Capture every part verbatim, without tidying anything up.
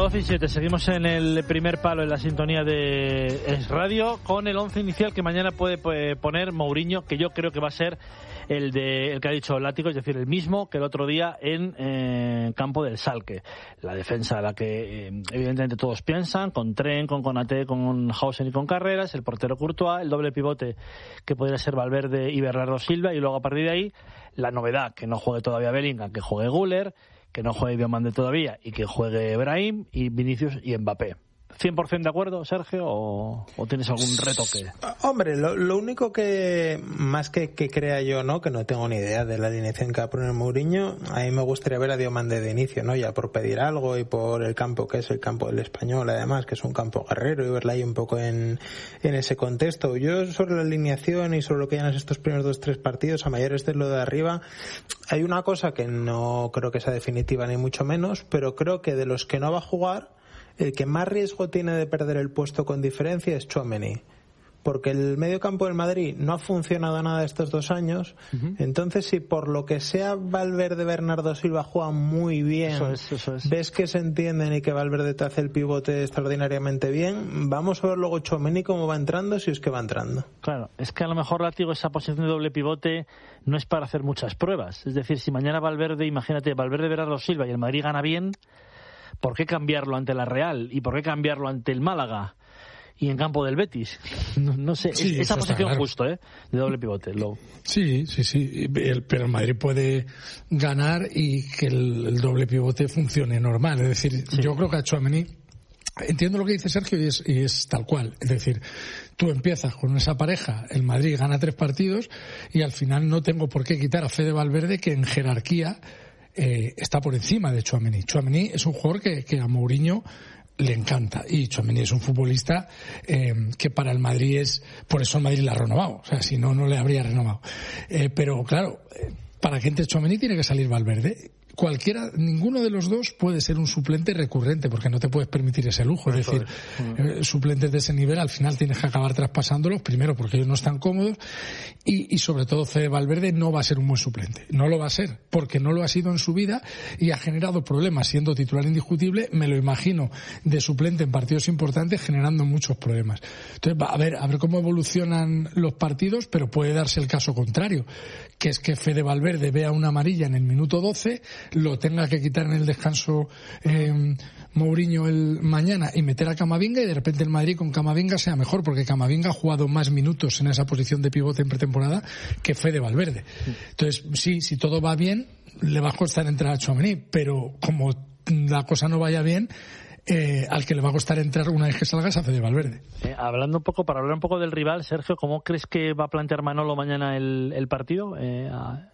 doce y siete, seguimos en el primer palo en la sintonía de Es Radio con el once inicial que mañana puede, puede poner Mourinho, que yo creo que va a ser el de el que ha dicho Látigo, es decir, el mismo que el otro día en eh, campo del Schalke. La defensa a la que eh, evidentemente todos piensan, con Tren, con Konaté, con Hausen y con Carreras, el portero Courtois, el doble pivote que podría ser Valverde y Bernardo Silva, y luego a partir de ahí la novedad, que no juegue todavía Bellingham, que juegue Güler, que no juegue Diomande todavía y que juegue Brahim y Vinicius y Mbappé. ¿cien por ciento de acuerdo, Sergio, o, o tienes algún retoque? Hombre, lo, lo único que, más que, que crea yo, ¿no? Que no tengo ni idea de la alineación que va a poner Mourinho, a mí me gustaría ver a Diomande de inicio, ¿no? Ya por pedir algo y por el campo que es el campo del Español, además, que es un campo guerrero, y verla ahí un poco en, en ese contexto. Yo, sobre la alineación y sobre lo que hayan estos primeros dos tres partidos, a mayores de lo de arriba, hay una cosa que no creo que sea definitiva ni mucho menos, pero creo que de los que no va a jugar, el que más riesgo tiene de perder el puesto con diferencia es Tchouaméni, porque el medio campo del Madrid no ha funcionado nada estos dos años. Uh-huh. Entonces, si por lo que sea Valverde, Bernardo Silva juegan muy bien, eso es, eso es. ves que se entienden y que Valverde te hace el pivote extraordinariamente bien, vamos a ver luego Tchouaméni cómo va entrando, si es que va entrando. Claro, es que a lo mejor, Látigo, esa posición de doble pivote no es para hacer muchas pruebas. Es decir, si mañana Valverde, imagínate, Valverde, Bernardo Silva y el Madrid gana bien, ¿por qué cambiarlo ante la Real? ¿Y por qué cambiarlo ante el Málaga? Y en campo del Betis. No, no sé, sí, es, esa posición claro. Justo, ¿eh? De doble pivote. Lo... Sí, sí, sí. El, pero el Madrid puede ganar y que el, el doble pivote funcione normal. Es decir, sí. Yo creo que a Tchouaméni, entiendo lo que dice Sergio y es, y es tal cual. Es decir, tú empiezas con esa pareja, el Madrid gana tres partidos y al final no tengo por qué quitar a Fede Valverde, que en jerarquía Eh, está por encima de Tchouaméni. Tchouaméni es un jugador que, que a Mourinho le encanta, y Tchouaméni es un futbolista eh, que para el Madrid es, por eso el Madrid le ha renovado, o sea, si no, no le habría renovado. Eh, pero claro, eh, para que entre Tchouaméni tiene que salir Valverde. Cualquiera, ninguno de los dos puede ser un suplente recurrente, porque no te puedes permitir ese lujo. Es decir, eh, suplentes de ese nivel al final tienes que acabar traspasándolos, primero porque ellos no están cómodos, y, y sobre todo Fede Valverde no va a ser un buen suplente. No lo va a ser, porque no lo ha sido en su vida y ha generado problemas siendo titular indiscutible. Me lo imagino de suplente en partidos importantes, generando muchos problemas. Entonces, a ver, a ver cómo evolucionan los partidos, pero puede darse el caso contrario, que es que Fede Valverde vea una amarilla en el minuto doce, lo tenga que quitar en el descanso eh, Mourinho el mañana y meter a Camavinga, y de repente el Madrid con Camavinga sea mejor, porque Camavinga ha jugado más minutos en esa posición de pivote en pretemporada que Fede Valverde. Entonces, sí, si todo va bien, le va a costar entrar a Tchouaméni, pero como la cosa no vaya bien, Eh, al que le va a costar entrar una vez que salga es a Fede Valverde. Eh, hablando un poco, para hablar un poco del rival, Sergio, ¿cómo crees que va a plantear Manolo mañana el, el partido? Eh, a...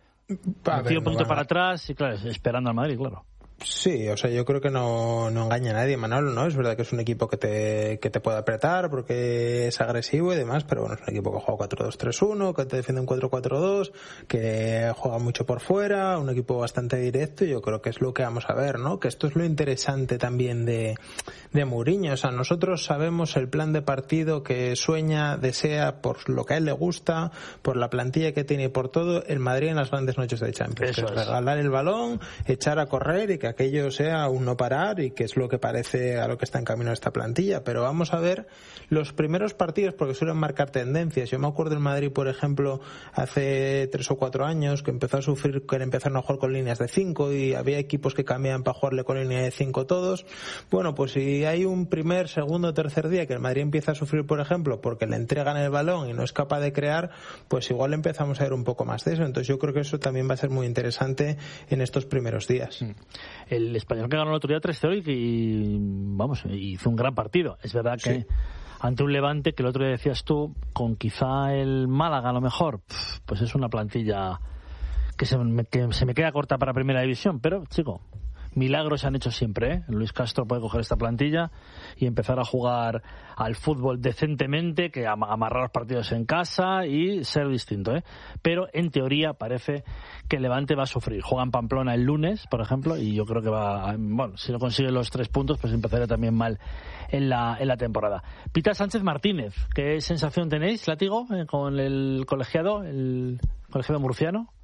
Ver, un poquito no para atrás y claro, esperando al Madrid, claro. Sí, o sea, yo creo que no, no engaña a nadie Manolo, ¿no? Es verdad que es un equipo que te, que te puede apretar porque es agresivo y demás, pero bueno, es un equipo que juega cuatro dos tres uno, que te defiende un cuatro cuatro dos, que juega mucho por fuera, un equipo bastante directo, y yo creo que es lo que vamos a ver, ¿no? Que esto es lo interesante también de, de Mourinho. O sea, nosotros sabemos el plan de partido que sueña, desea, por lo que a él le gusta, por la plantilla que tiene y por todo, el Madrid en las grandes noches de Champions. Eso es es. Regalar el balón, echar a correr y que aquello sea un no parar, y que es lo que parece a lo que está en camino esta plantilla. Pero vamos a ver los primeros partidos, porque suelen marcar tendencias. Yo me acuerdo del Madrid, por ejemplo, hace tres o cuatro años, que empezó a sufrir, que empezaron a jugar con líneas de cinco y había equipos que cambiaban para jugarle con línea de cinco todos. Bueno, pues si hay un primer, segundo, tercer día que el Madrid empieza a sufrir, por ejemplo, porque le entregan el balón y no es capaz de crear, pues igual empezamos a ver un poco más de eso. Entonces yo creo que eso también va a ser muy interesante en estos primeros días. El Español que ganó el otro día tres cero y, y vamos, hizo un gran partido. Es verdad que sí, ante un Levante que el otro día decías tú, con quizá el Málaga a lo mejor, pues es una plantilla que se me, que se me queda corta para Primera División, pero chico, milagros se han hecho siempre, ¿eh? Luis Castro puede coger esta plantilla y empezar a jugar al fútbol decentemente, que amarrar los partidos en casa y ser distinto, ¿eh? Pero en teoría parece que el Levante va a sufrir. Juega en Pamplona el lunes, por ejemplo, y yo creo que va a, bueno, si no consigue los tres puntos, pues empezará también mal en la en la temporada. Pita Sánchez Martínez, ¿qué sensación tenéis, Látigo, eh, con el colegiado, el colegiado murciano?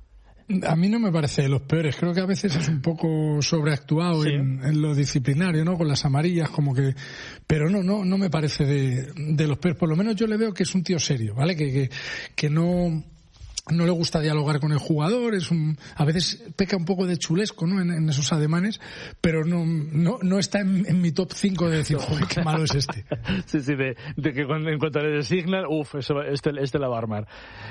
A mí no me parece de los peores. Creo que a veces es un poco sobreactuado sí. en, en lo disciplinario, ¿no? Con las amarillas, como que... Pero no, no, no me parece de, de los peores. Por lo menos yo le veo que es un tío serio, ¿vale? Que, que, que no... no le gusta dialogar con el jugador, es un, a veces peca un poco de chulesco, ¿no? En, en esos ademanes, pero no, no, no está en, en mi top cinco de decir, joder, qué malo es este. Sí, sí, de, de que cuando, en cuanto le designan, uff, este, este la va a armar.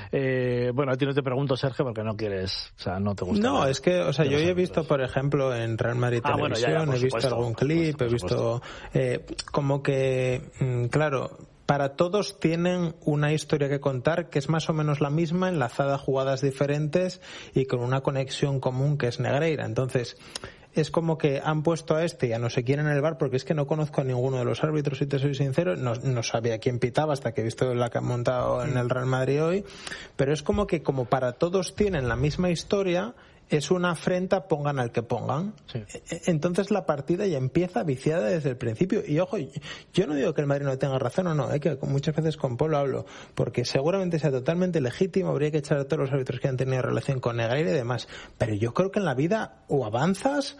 Eh, bueno, a ti no te pregunto, Sergio, porque no quieres, o sea, no te gusta. No, nada. Es que, o sea, yo he visto, por ejemplo, en Real Madrid ah, Televisión, bueno, ya, ya, he visto supuesto, algún clip, por supuesto, he visto, eh, como que, mmm, claro, para todos tienen una historia que contar que es más o menos la misma, enlazada a jugadas diferentes y con una conexión común que es Negreira. Entonces, es como que han puesto a este y a no sé quién en el V A R, porque es que no conozco a ninguno de los árbitros, si te soy sincero, no, no sabía quién pitaba hasta que he visto la que han montado en el Real Madrid hoy, pero es como que como para todos tienen la misma historia, es una afrenta, pongan al que pongan. Sí. Entonces la partida ya empieza viciada desde el principio. Y ojo, yo no digo que el Madrid no tenga razón o no, es que muchas veces con Polo hablo, porque seguramente sea totalmente legítimo, habría que echar a todos los árbitros que han tenido relación con Negreira y demás. Pero yo creo que en la vida o avanzas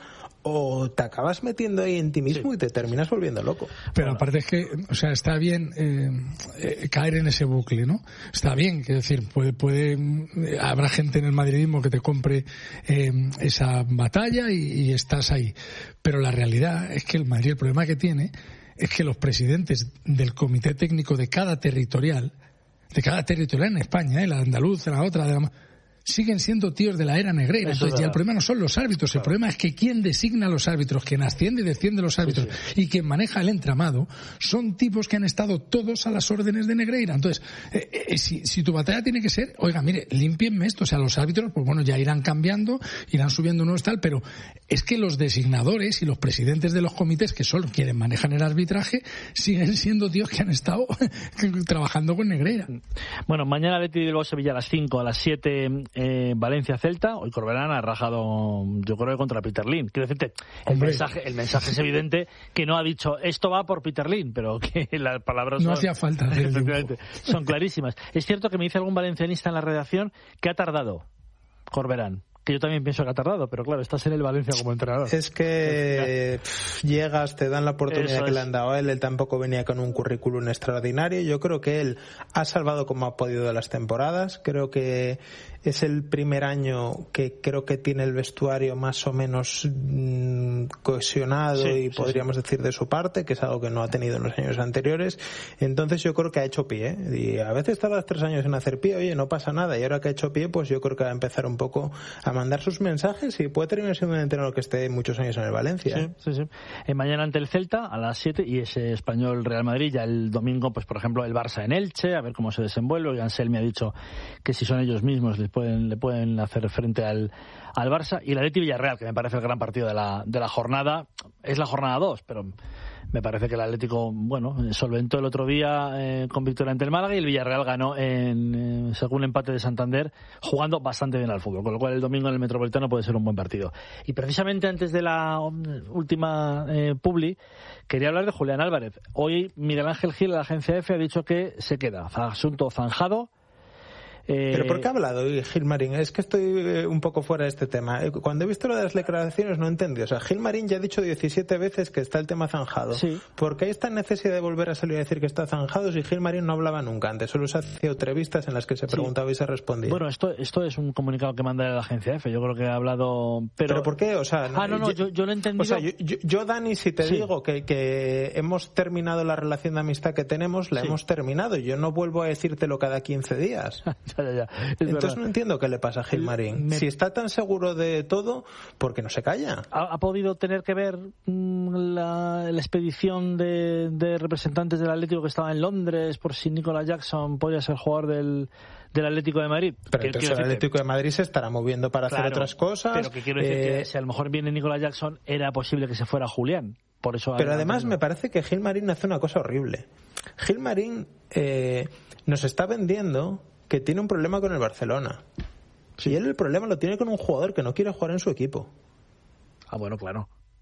o te acabas metiendo ahí en ti mismo sí. y te terminas volviendo loco. Pero bueno. Aparte es que, o sea, está bien eh, eh, caer en ese bucle, ¿no? Está bien, quiero decir, puede, puede, eh, habrá gente en el madridismo que te compre eh, esa batalla y, y estás ahí. Pero la realidad es que el Madrid, el problema que tiene es que los presidentes del comité técnico de cada territorial, de cada territorial en España, ¿eh? La andaluz, la otra, de la... siguen siendo tíos de la era Negreira. Entonces ya el problema no son los árbitros, claro. El problema es que quien designa a los árbitros, quien asciende y desciende a los árbitros sí, sí. y quien maneja el entramado son tipos que han estado todos a las órdenes de Negreira. Entonces, eh, eh, si, si tu batalla tiene que ser, oiga, mire, límpienme esto, o sea, los árbitros, pues bueno, ya irán cambiando, irán subiendo nuevos tal, pero es que los designadores y los presidentes de los comités, que son quienes manejan el arbitraje, siguen siendo tíos que han estado trabajando con Negreira. Bueno, mañana Athletic Bilbao Sevilla a las cinco, a las siete Eh, Valencia-Celta. Hoy Corberán ha rajado, yo creo que contra Peter Lim. Quiero decirte, el mensaje, el mensaje es evidente que no ha dicho esto va por Peter Lim, pero que las palabras no son, hacía falta son clarísimas. Es cierto que me dice algún valencianista en la redacción que ha tardado Corberán. Que yo también pienso que ha tardado, pero claro, estás en el Valencia como entrenador. Es que pff, llegas, te dan la oportunidad Eso que es. le han dado a él, él tampoco venía con un currículum extraordinario. Yo creo que él ha salvado como ha podido de las temporadas. Creo que es el primer año que creo que tiene el vestuario más o menos mmm, cohesionado sí, y sí, podríamos sí. decir de su parte, que es algo que no ha tenido en los años anteriores. Entonces yo creo que ha hecho pie, ¿eh? Y a veces tardas tres años en hacer pie, oye, no pasa nada, y ahora que ha hecho pie, pues yo creo que va a empezar un poco a mandar sus mensajes y puede terminar siendo un entrenador que esté muchos años en el Valencia. Sí, sí, sí. Eh, mañana ante el Celta a las siete y ese Español Real Madrid. Ya el domingo, pues por ejemplo, el Barça en Elche, a ver cómo se desenvuelve. Y Ansel me ha dicho que si son ellos mismos les pueden, le pueden hacer frente al, al Barça. Y el Athletic Villarreal, que me parece el gran partido de la, de la jornada. Es la jornada dos, pero me parece que el Atlético, bueno, solventó el otro día eh, con victoria ante el Málaga y el Villarreal ganó en eh, según empate de Santander, jugando bastante bien al fútbol, con lo cual el domingo en el Metropolitano puede ser un buen partido. Y precisamente antes de la última eh, publi, quería hablar de Julián Álvarez. Hoy Miguel Ángel Gil, de la agencia F, ha dicho que se queda. Asunto zanjado. Eh... ¿Pero por qué ha hablado hoy Gilmarín? Es que estoy un poco fuera de este tema. Cuando he visto lo de las declaraciones no entendí. O sea, Gilmarín ya ha dicho diecisiete veces que está el tema zanjado. Sí. ¿Por qué hay esta necesidad de volver a salir a decir que está zanjado si Gilmarín no hablaba nunca antes? Solo se hacía entrevistas en las que se preguntaba sí. y se respondía. Bueno, esto esto es un comunicado que manda la agencia F. Yo creo que ha hablado... ¿Pero, ¿Pero por qué? O sea, ah, no, no, yo, yo lo he entendido... O sea, yo, yo, yo Dani, si te sí. digo que, que hemos terminado la relación de amistad que tenemos, la sí. hemos terminado. Yo no vuelvo a decírtelo cada quince días. ya, ya, ya. Es Entonces verdad. No entiendo qué le pasa a Gilmarín. Me... Si está tan seguro de todo, ¿por qué no se calla? ¿Ha, ha podido tener que ver mmm, la, la expedición de, de representantes del Atlético que estaba en Londres por si Nicolas Jackson podía ser jugador del, del Atlético de Madrid? Pero entonces el Atlético de Madrid se estará moviendo para claro, hacer otras cosas. Pero que quiero decir eh... que si a lo mejor viene Nicolas Jackson, era posible que se fuera Julián. Por eso pero además me parece que Gilmarín hace una cosa horrible. Gilmarín eh, nos está vendiendo que tiene un problema con el Barcelona. Sí. Y él el problema lo tiene con un jugador que no quiere jugar en su equipo. Ah, bueno, claro.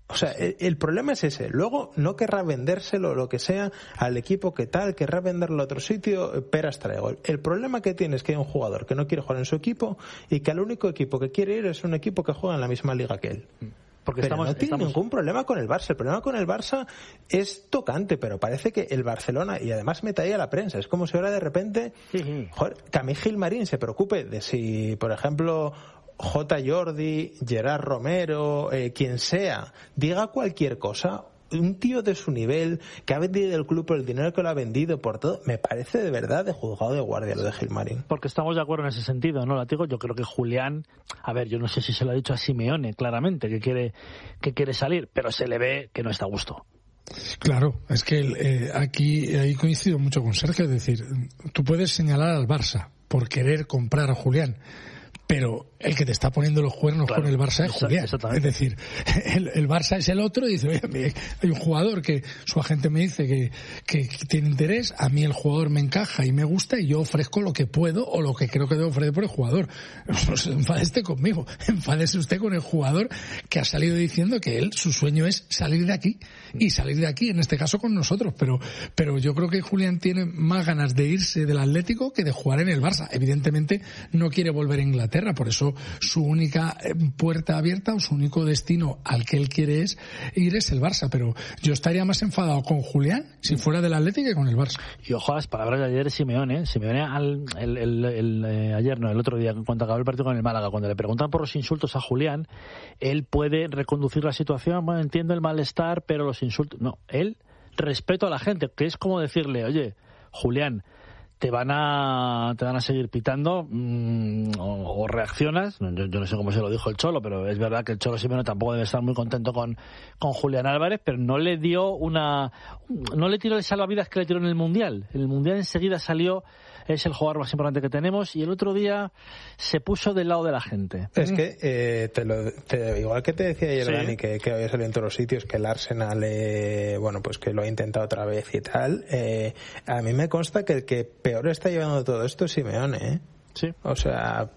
O sea, el, el problema es ese. Luego no querrá vendérselo, lo que sea, al equipo que tal, querrá venderlo a otro sitio, peras traigo. El problema que tiene es que hay un jugador que no quiere jugar en su equipo y que al único equipo que quiere ir es un equipo que juega en la misma liga que él. Porque pero estamos, no tiene estamos... ningún problema con el Barça. El problema con el Barça es tocante, pero parece que el Barcelona, y además mete ahí a la prensa, es como si ahora de repente, sí, sí. Joder, que a mí Gilmarín se preocupe de si, por ejemplo, J. Jordi, Gerard Romero, eh, quien sea, diga cualquier cosa. Un tío de su nivel, que ha vendido el club por el dinero que lo ha vendido, por todo, me parece de verdad de juzgado de guardia lo de Gilmarín. Porque estamos de acuerdo en ese sentido, ¿no, Látigo? Yo creo que Julián, a ver, yo no sé si se lo ha dicho a Simeone, claramente, que quiere, que quiere salir, pero se le ve que no está a gusto. Claro, es que eh, aquí ahí coincido mucho con Sergio, es decir, tú puedes señalar al Barça por querer comprar a Julián, pero el que te está poniendo los cuernos claro, con el Barça es Julián. Es decir, el, el Barça es el otro y dice, oye, hay un jugador que su agente me dice que, que, que tiene interés, a mí el jugador me encaja y me gusta y yo ofrezco lo que puedo o lo que creo que debo ofrecer por el jugador. No se enfade conmigo, enfádese usted con el jugador que ha salido diciendo que él, su sueño es salir de aquí y salir de aquí, en este caso con nosotros, pero, pero yo creo que Julián tiene más ganas de irse del Atlético que de jugar en el Barça. Evidentemente no quiere volver a Inglaterra, por eso su única puerta abierta o su único destino al que él quiere es ir es el Barça, pero yo estaría más enfadado con Julián si fuera del Atlético que con el Barça. Y ojo a las palabras de ayer de Simeone, Simeone al, el, el, el, eh, ayer no, el otro día, cuando acabó el partido con el Málaga, cuando le preguntan por los insultos a Julián, él puede reconducir la situación, bueno, entiendo el malestar, pero los insultos, no, él respeto a la gente, que es como decirle, oye, Julián, te van a te van a seguir pitando mmm, o, o reaccionas. Yo, yo no sé cómo se lo dijo el Cholo, pero es verdad que el Cholo Simeone tampoco debe estar muy contento con, con Julián Álvarez, pero no le dio una no le tiró el salvavidas que le tiró en el Mundial. En el Mundial enseguida salió, es el jugador más importante que tenemos, y el otro día se puso del lado de la gente. Es que eh, te lo, te, igual que te decía ayer, sí. Dani, que, que había salido en todos los sitios, que el Arsenal eh, bueno, pues que lo ha intentado otra vez y tal, eh, a mí me consta que el que peor está llevando todo esto es Simeone, ¿eh? Sí. O sea,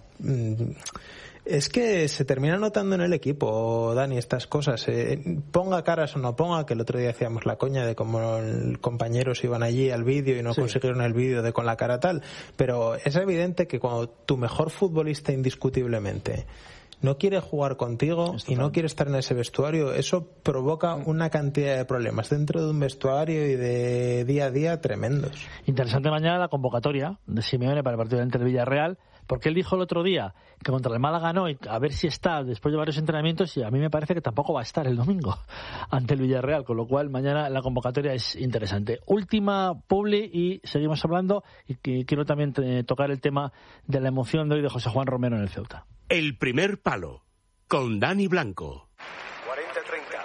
es que se termina notando en el equipo, Dani, estas cosas. Eh, ponga caras o no ponga, que el otro día hacíamos la coña de cómo compañeros iban allí al vídeo y no sí. consiguieron el vídeo de con la cara tal, pero es evidente que cuando tu mejor futbolista indiscutiblemente no quiere jugar contigo y no quiere estar en ese vestuario, eso provoca una cantidad de problemas dentro de un vestuario y de día a día tremendos. Interesante mañana la convocatoria de Simeone para el partido entre el Villarreal, porque él dijo el otro día que contra el Málaga no, y a ver si está después de varios entrenamientos, y a mí me parece que tampoco va a estar el domingo ante el Villarreal, con lo cual mañana la convocatoria es interesante. Última publi y seguimos hablando, y que quiero también eh, tocar el tema de la emoción de hoy de José Juan Romero en el Ceuta. El primer palo, con Dani Blanco. cuarenta treinta.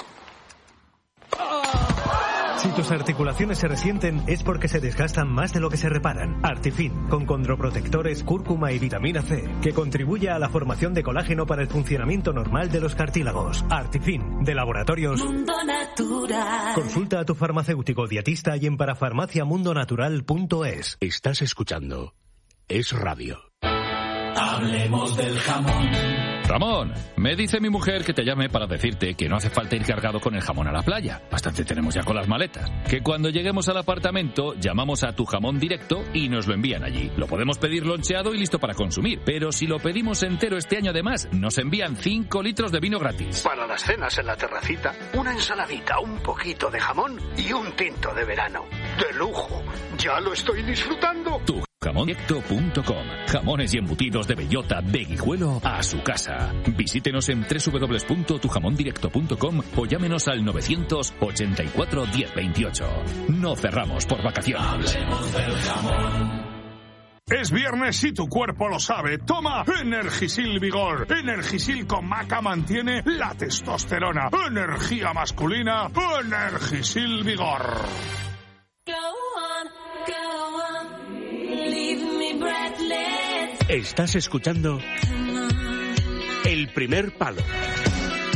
Si tus articulaciones se resienten es porque se desgastan más de lo que se reparan. Artifin, con condroprotectores, cúrcuma y vitamina C, que contribuye a la formación de colágeno para el funcionamiento normal de los cartílagos. Artifin, de Laboratorios Mundo Natural. Consulta a tu farmacéutico dietista y en parafarmacia mundo natural punto es. Estás escuchando Es Radio. Hablemos del jamón. Ramón, me dice mi mujer que te llame para decirte que no hace falta ir cargado con el jamón a la playa. Bastante tenemos ya con las maletas. Que cuando lleguemos al apartamento, llamamos a Tu Jamón Directo y nos lo envían allí. Lo podemos pedir loncheado y listo para consumir. Pero si lo pedimos entero este año además, nos envían cinco litros de vino gratis. Para las cenas en la terracita, una ensaladita, un poquito de jamón y un tinto de verano. ¡De lujo! ¡Ya lo estoy disfrutando! Tu jamón directo punto com. Jamones y embutidos de bellota, de Guijuelo a su casa. Visítenos en doble u doble u doble u punto tu jamón directo punto com o llámenos al novecientos ochenta y cuatro diez veintiocho. No cerramos por vacaciones. Hablemos del jamón. Es viernes y tu cuerpo lo sabe. Toma Energisil Vigor. Energisil con maca mantiene la testosterona. Energía masculina. Energisil Vigor. Estás escuchando El primer palo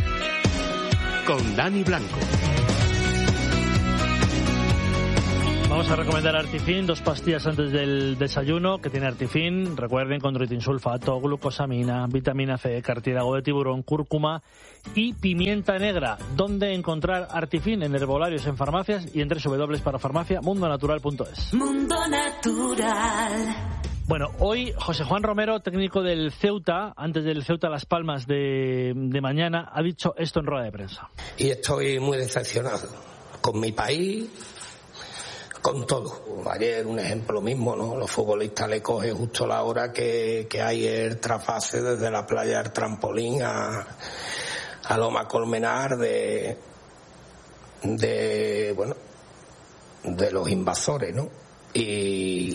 con Dani Blanco. Vamos a recomendar Artifin, dos pastillas antes del desayuno que tiene Artifin. Recuerden, condroitin sulfato, glucosamina, vitamina C, cartílago de tiburón, cúrcuma y pimienta negra. ¿Dónde encontrar Artifin? En herbolarios, en farmacias y en doble u doble u doble u para farmacia mundo natural punto es. Mundo Natural. Bueno, hoy José Juan Romero, técnico del Ceuta, antes del Ceuta Las Palmas de, de mañana, ha dicho esto en rueda de prensa. Y estoy muy decepcionado con mi país, con todo. Ayer un ejemplo mismo, ¿no? Los futbolistas le cogen justo la hora que, que hay el trasfase desde la playa del Trampolín a, a Loma Colmenar de, de, bueno, de los invasores, ¿no? Y,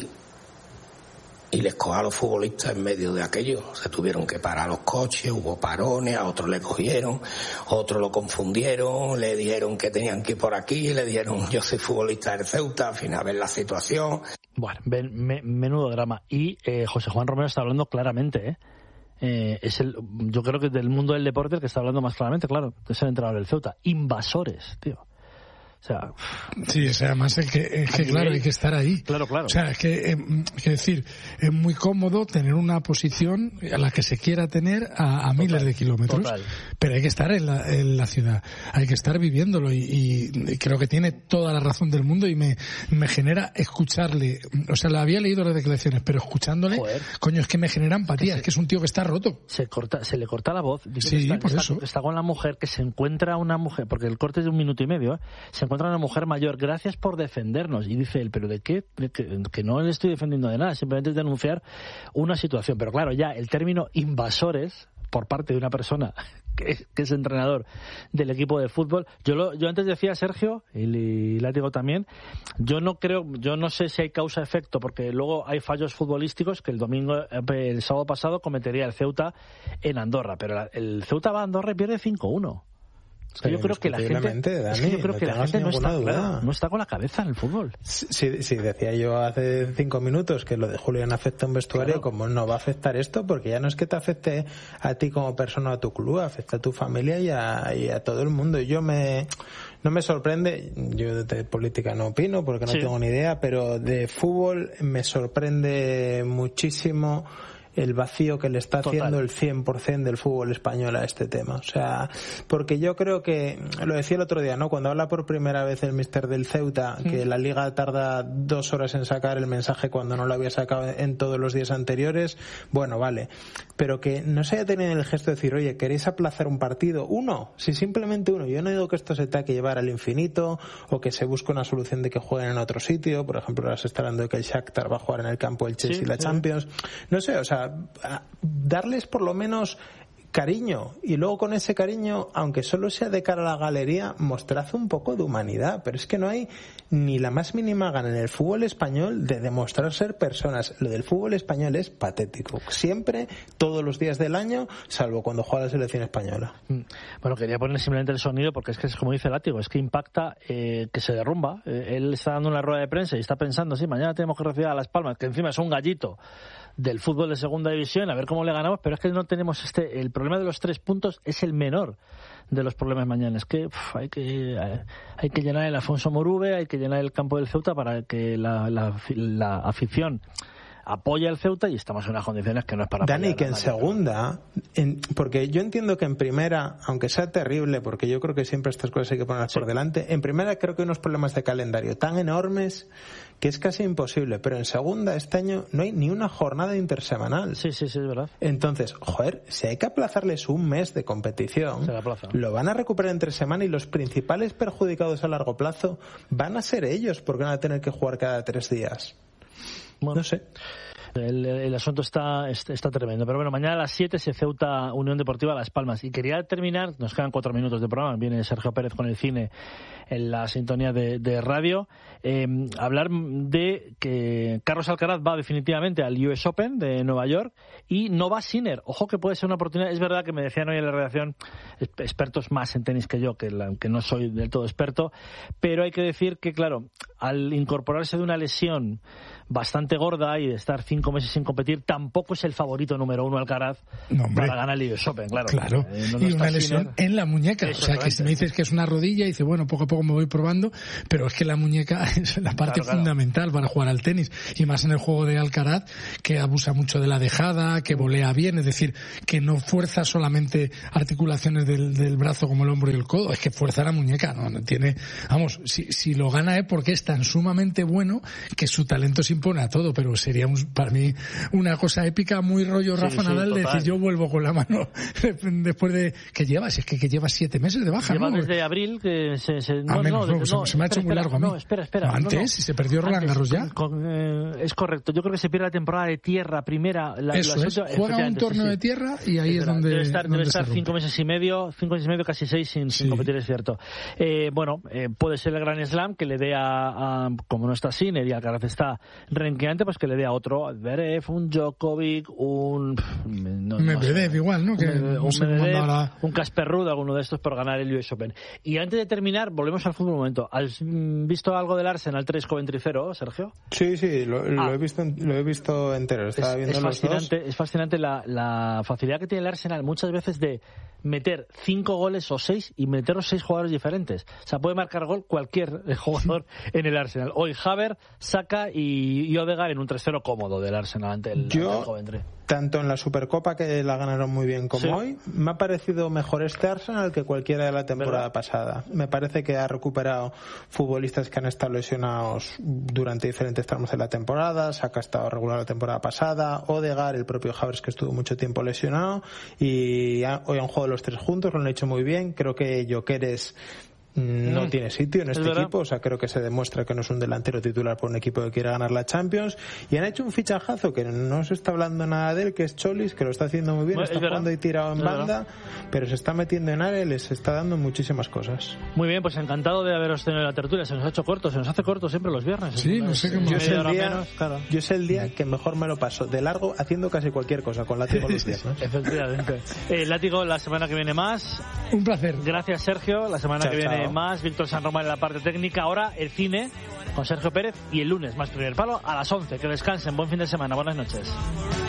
y les coge a los futbolistas en medio de aquello. Se tuvieron que parar los coches, hubo parones, a otros le cogieron, otros lo confundieron, le dijeron que tenían que ir por aquí, le dijeron yo soy futbolista del Ceuta, al final ven la situación. Bueno, ven, me, menudo drama. Y eh, José Juan Romero está hablando claramente, ¿eh? Eh, es el, yo creo que del mundo del deporte el que está hablando más claramente, claro, es el entrenador del Ceuta. Invasores, tío. O sea, sí, o sea, además es que, es que claro, hay que estar ahí. Claro, claro. O sea, es que, eh, es decir, es muy cómodo tener una posición a la que se quiera tener a, a miles total, de kilómetros, total. Pero hay que estar en la, en la ciudad, hay que estar viviéndolo y, y, y creo que tiene toda la razón del mundo y me, me genera escucharle. O sea, le había leído las declaraciones, pero escuchándole, Joder. coño, es que me genera empatía, se, es que es un tío que está roto. Se corta, se le corta la voz. Dice sí, que está, por está, eso. Está con la mujer, que se encuentra una mujer, porque el corte es de un minuto y medio, ¿eh? Se encuentra una mujer mayor, gracias por defendernos. Y dice él, ¿pero de qué? De que, que no le estoy defendiendo de nada, simplemente es denunciar una situación. Pero claro, ya el término invasores por parte de una persona que es, que es entrenador del equipo de fútbol, yo lo, yo antes decía, Sergio, y, y Látigo también, yo no creo, yo no sé si hay causa-efecto, porque luego hay fallos futbolísticos que el domingo, el sábado pasado cometería el Ceuta en Andorra, pero el Ceuta va a Andorra y pierde cinco uno. Es que yo creo que la gente, Dani, es que yo creo no que la gente no está, claro, no está con la cabeza en el fútbol. Sí, sí, decía yo hace cinco minutos que lo de Julián afecta a un vestuario, claro. Como no va a afectar esto, porque ya no es que te afecte a ti como persona o a tu club, afecta a tu familia y a, y a todo el mundo. Yo me no me sorprende, yo de política no opino porque no sí. tengo ni idea, pero de fútbol me sorprende muchísimo el vacío que le está Total. haciendo el cien por ciento del fútbol español a este tema. O sea, porque yo creo que, lo decía el otro día, ¿no? Cuando habla por primera vez el míster del Ceuta, sí. que la Liga tarda dos horas en sacar el mensaje cuando no lo había sacado en todos los días anteriores, bueno, vale. Pero que no se haya tenido el gesto de decir, oye, ¿queréis aplazar un partido? Uno, si simplemente uno. Yo no digo que esto se tenga que llevar al infinito o que se busque una solución de que jueguen en otro sitio. Por ejemplo, ahora se está hablando de que el Shakhtar va a jugar en el campo del Chelsea y sí, la sí. Champions. No sé, o sea, darles por lo menos cariño y luego con ese cariño, aunque solo sea de cara a la galería, mostrad un poco de humanidad, pero es que no hay ni la más mínima gana en el fútbol español de demostrar ser personas. Lo del fútbol español es patético, siempre, todos los días del año, salvo cuando juega la selección española. Bueno, quería poner simplemente el sonido porque es que es como dice Látigo, es que impacta, eh, que se derrumba. Eh, él está dando una rueda de prensa y está pensando, sí, mañana tenemos que recibir a Las Palmas, que encima es un gallito del fútbol de segunda división, a ver cómo le ganamos, pero es que no tenemos este, el problema de los tres puntos es el menor de los problemas mañana, es que uf, hay que hay que llenar el Afonso Morube, hay que llenar el campo del Ceuta para que la, la, la afición apoya al Ceuta y estamos en unas condiciones que no es para Dani, que en segunda, en, porque yo entiendo que en primera, aunque sea terrible, porque yo creo que siempre estas cosas hay que ponerlas sí. por delante, en primera creo que hay unos problemas de calendario tan enormes que es casi imposible, pero en segunda este año no hay ni una jornada intersemanal. Sí, sí, sí, es verdad. Entonces, joder, si hay que aplazarles un mes de competición, se la aplaza. Lo van a recuperar entre semana y los principales perjudicados a largo plazo van a ser ellos, porque van a tener que jugar cada tres días. Bueno, no sé. El, el asunto está, está, está tremendo. Pero bueno, mañana a las siete se Ceuta Unión Deportiva Las Palmas. Y quería terminar, nos quedan cuatro minutos de programa, viene Sergio Pérez con el cine en la sintonía de, de radio, eh, hablar de que Carlos Alcaraz va definitivamente al U S Open de Nueva York y no va Sinner. Ojo que puede ser una oportunidad. Es verdad que me decían hoy en la redacción expertos más en tenis que yo, que, la, que no soy del todo experto, pero hay que decir que, claro, al incorporarse de una lesión bastante gorda y de estar cinco cinco meses sin competir, tampoco es el favorito número uno Alcaraz no, para ganar el U S Open, claro. Claro, eh, no, no y una lesión Sinner en la muñeca. O sea, que si me dices que es una rodilla, y dice, bueno, poco a poco me voy probando, pero es que la muñeca es la parte claro, fundamental claro. para jugar al tenis, y más en el juego de Alcaraz, que abusa mucho de la dejada, que volea bien, es decir, que no fuerza solamente articulaciones del, del brazo como el hombro y el codo, es que fuerza la muñeca, no, no tiene, vamos, si, si lo gana es porque es tan sumamente bueno que su talento se impone a todo, pero sería un, para mí una cosa épica, muy rollo sí, Rafa sí, Nadal, de decir yo vuelvo con la mano después de que llevas, es que, que lleva siete meses de baja, lleva ¿no? desde abril que se, se no, menos, no, no, no, se, no, se me ha hecho espera, muy largo a mí. No, espera, espera. No, antes, no, no. si se perdió Roland Garros ya. Con, con, eh, es correcto, yo creo que se pierde la temporada de tierra primera. La, Eso la es, suya, juega un torneo sí, sí. de tierra y ahí es, es donde debe estar, donde debe estar cinco meses y medio, cinco meses y medio, casi seis sin, sí. sin competir, es cierto. Eh, bueno, eh, puede ser el Grand Slam que le dé a, a como no está Sinner y Alcaraz está renqueante, pues que le dé a otro Zverev, un Djokovic, un no, Medvedev no igual, ¿no? Que un no sé Medvedev, la... un Casper Ruud, alguno de estos por ganar el U S Open. Y antes de terminar, volvemos al fútbol un momento. ¿Has visto algo del Arsenal tres Coventry cero, Sergio? Sí, sí, lo, ah. lo he visto lo he visto entero. Estaba es, viendo es los fascinante, dos. Es fascinante la, la facilidad que tiene el Arsenal muchas veces de meter cinco goles o seis y meter los seis jugadores diferentes. O sea, puede marcar gol cualquier jugador en el Arsenal. Hoy Havertz, Saka y, y Odegaard en un tres cero cómodo del Arsenal ante el, Yo, ante el Coventry. Tanto en la Supercopa, que la ganaron muy bien, como ¿sí? hoy, me ha parecido mejor este Arsenal que cualquiera de la temporada ¿verdad? pasada. Me parece que ha recuperado futbolistas que han estado lesionados durante diferentes tramos de la temporada. Saka ha estado regular la temporada pasada, Odegaard, el propio Havertz, que estuvo mucho tiempo lesionado, y ha, hoy han jugado los tres juntos, lo han hecho muy bien. Creo que Gyökeres no mm. tiene sitio en este equipo, o sea, creo que se demuestra que no es un delantero titular por un equipo que quiere ganar la Champions, y han hecho un fichajazo que no se está hablando nada de él, que es Cholis, que lo está haciendo muy bien, bueno, está jugando y tirado en banda, pero se está metiendo en área y les está dando muchísimas cosas. Muy bien, pues encantado de haberos tenido en la tertulia. Se nos ha hecho corto, se nos hace corto siempre los viernes. Sí, no sé cómo. Yo sé el día, menos, claro. yo sé el día que mejor me lo paso de largo haciendo casi cualquier cosa con Látigo los viernes. Efectivamente. Eh, Látigo, la semana que viene más. Un placer. Gracias, Sergio. La semana chao, que viene chao. más. Víctor San Román en la parte técnica. Ahora el cine con Sergio Pérez, y el lunes más Primer Palo a las once. Que descansen. Buen fin de semana. Buenas noches.